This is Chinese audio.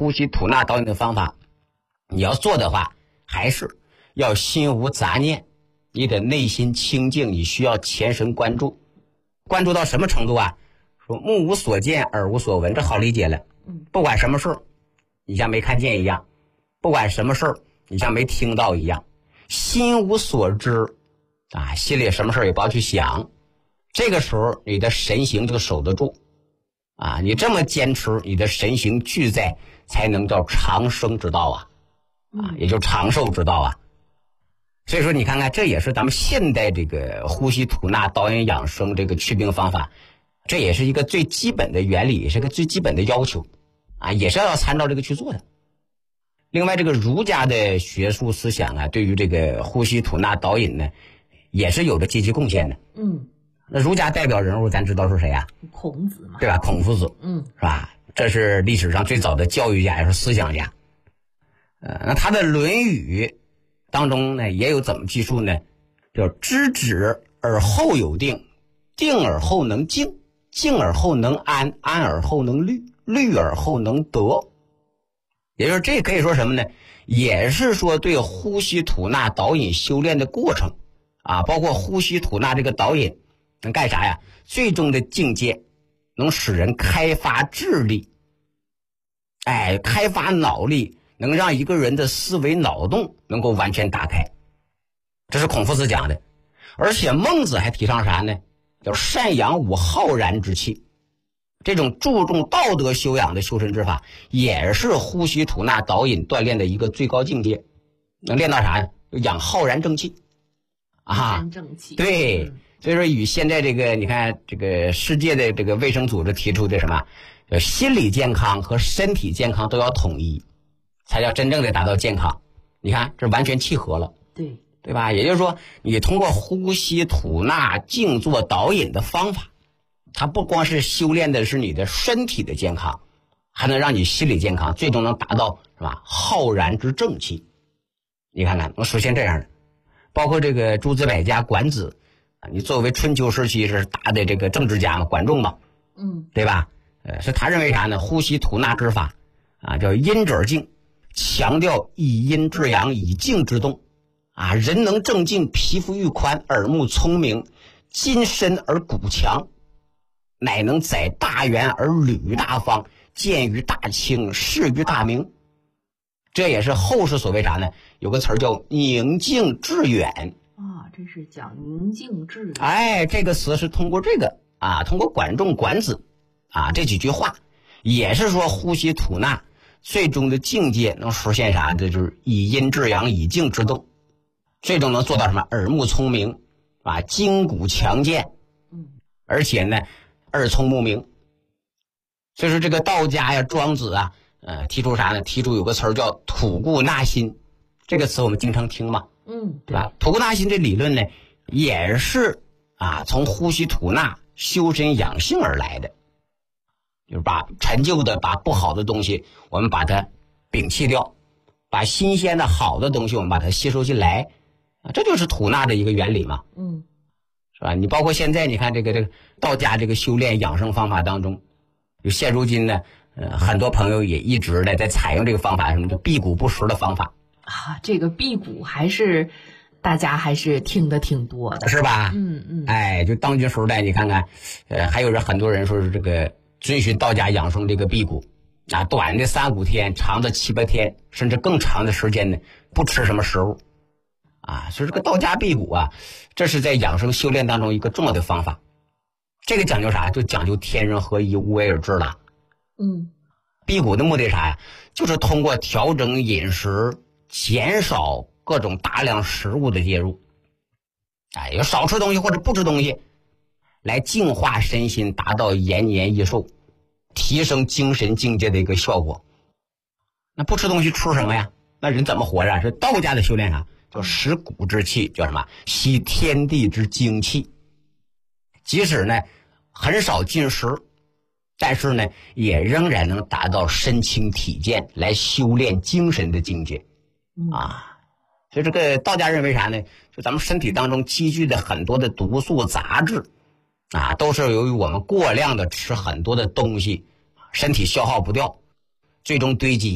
呼吸吐纳导引的方法，你要做的话，还是要心无杂念，你的内心清净，你需要全神贯注。关注到什么程度啊？说目无所见，耳无所闻，这好理解了。不管什么事儿，你像没看见一样；不管什么事儿，你像没听到一样。心无所知啊，心里什么事儿也不要去想。这个时候，你的神行就守得住啊。你这么坚持，你的神行俱在，才能叫长生之道啊，也就长寿之道啊。所以说，你看看，这也是咱们现代这个呼吸吐纳导引养生这个祛病方法，这也是一个最基本的原理，也是个最基本的要求啊，也是要参照这个去做的。另外，这个儒家的学术思想啊，对于这个呼吸吐纳导引呢，也是有着积极贡献的。那儒家代表人物咱知道是谁啊？ 孔子嘛， 对吧？孔夫子，是吧？这是历史上最早的教育家，也是思想家。那他的《论语》当中呢，也有怎么记述呢？叫知止而后有定，定而后能静，静而后能安，安而后能虑，虑而后能得。也就是这可以说什么呢？也是说对呼吸吐纳导引修炼的过程啊，包括呼吸吐纳这个导引能干啥呀？最终的境界能使人开发智力，开发脑力，能让一个人的思维脑洞能够完全打开。这是孔夫子讲的。而且孟子还提倡啥呢？叫善养吾浩然之气。这种注重道德修养的修身之法，也是呼吸吐纳导引锻炼的一个最高境界。能练到啥呢？养浩然正气啊， 正气。 对，所以说与现在这个你看这个世界的这个卫生组织提出的什么，心理健康和身体健康都要统一，才叫真正的达到健康。你看这完全契合了，对吧？也就是说，你通过呼吸吐纳静坐导引的方法，它不光是修炼的是你的身体的健康，还能让你心理健康，最终能达到是吧浩然之正气。你看看能实现这样的，包括这个诸子百家管子啊，你作为春秋时期是大的这个政治家嘛，管仲嘛，对吧？是他认为啥呢？呼吸吐纳之法啊，叫阴者静，强调以阴制阳，以静制动啊。人能正静，皮肤愈宽，耳目聪明，筋深而骨强，乃能载大圆而履大方，见于大清，视于大明。这也是后世所谓啥呢？有个词儿叫宁静致远啊，这是讲宁静致远。 这个词是通过这个啊，通过管仲、管子啊这几句话，也是说呼吸吐纳最终的境界能实现啥？这就是以阴制阳，以静制动，最终能做到什么？耳目聪明啊，筋骨强健，而且呢耳聪目明。所以说这个道家呀、庄子啊，提出啥呢？提出有个词儿叫吐故纳新，这个词我们经常听嘛，对吧？吐故纳新这理论呢，也是啊从呼吸吐纳修身养性而来的，就是把陈旧的、把不好的东西，我们把它摒弃掉，把新鲜的好的东西我们把它吸收进来，这就是吐纳的一个原理嘛，是吧？你包括现在你看这个道家这个修炼养生方法当中，就现如今呢，很多朋友也一直的在采用这个方法，什么叫辟谷不食的方法啊？这个辟谷还是大家还是听得挺多的， 是吧？就当今时代，你看看，还有很多人说是这个遵循道家养生这个辟谷啊，短的3-5天，长的7-8天，甚至更长的时间呢，不吃什么食物啊。所以这个道家辟谷啊，这是在养生修炼当中一个重要的方法。这个讲究啥？就讲究天人合一，无为而治了。辟谷的目的啥呀？就是通过调整饮食，减少各种大量食物的介入，要少吃东西或者不吃东西，来净化身心，达到延年益寿，提升精神境界的一个效果。那不吃东西吃什么呀？那人怎么活着？是道家的修炼啥？叫食谷之气，叫什么？吸天地之精气。即使呢很少进食，但是呢也仍然能达到身轻体健，来修炼精神的境界所以这个道家认为啥呢？就咱们身体当中积聚的很多的毒素杂质都是由于我们过量的吃很多的东西，身体消耗不掉，最终堆积